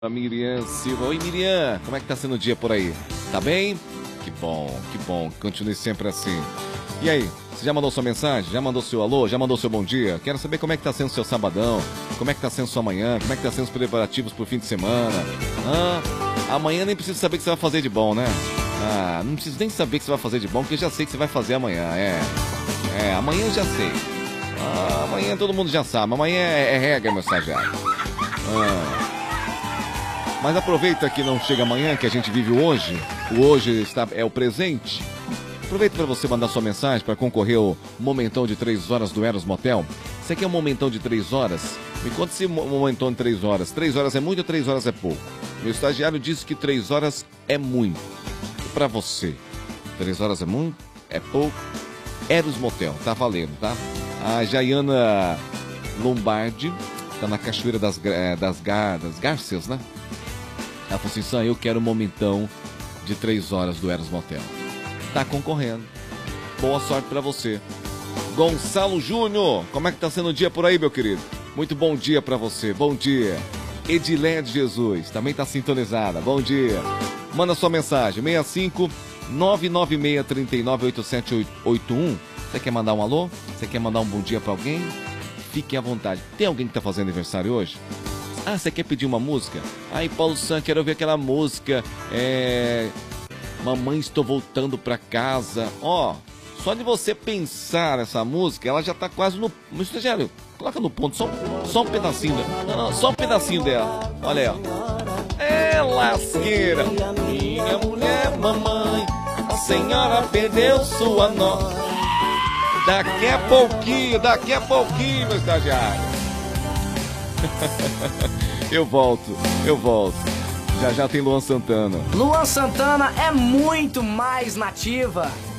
A Miriam Silva. Oi, Miriam, como é que tá sendo o dia por aí? Tá bem? Que bom, continue sempre assim. E aí, você já mandou sua mensagem? Já mandou seu alô? Já mandou seu bom dia? Quero saber como é que tá sendo seu sabadão, como é que tá sendo sua manhã, como é que tá sendo os preparativos pro fim de semana. Amanhã nem preciso saber o que você vai fazer de bom, né? Não preciso nem saber o que você vai fazer de bom, porque eu já sei o que você vai fazer amanhã, amanhã eu já sei. Amanhã todo mundo já sabe, amanhã é regra, meu estagiário. Mas aproveita que não chega amanhã, que a gente vive o hoje. O hoje é o presente. Aproveita para você mandar sua mensagem para concorrer ao momentão de 3 horas do Eros Motel. Você quer um momentão de 3 horas? Me conta esse momentão de 3 horas. 3 horas é muito ou 3 horas é pouco? Meu estagiário disse que 3 horas é muito. E para você? 3 horas é muito? É pouco? Eros Motel, tá valendo, tá? A Jaiana Lombardi tá na Cachoeira das Garças, né? Ela falou assim, Sam, eu quero um momentão de 3 horas do Eros Motel. Tá concorrendo. Boa sorte pra você. Gonçalo Júnior, como é que tá sendo o dia por aí, meu querido? Muito bom dia pra você, bom dia. Edileia de Jesus, também tá sintonizada, bom dia. Manda sua mensagem, 65 996 39 8781. Você quer mandar um alô? Você quer mandar um bom dia pra alguém? Fique à vontade. Tem alguém que tá fazendo aniversário hoje? Você quer pedir uma música? Paulo San, quero ouvir aquela música. Mamãe, estou voltando pra casa. Só de você pensar essa música, ela já tá quase no... Meu estagiário, coloca no ponto, só um pedacinho dela. Não, só um pedacinho dela. Olha aí, ó. Lasqueira. Minha mulher, mamãe, a senhora perdeu sua nota. Daqui a pouquinho, meu estagiário. Eu volto. Já tem Luan Santana. Luan Santana é muito mais nativa.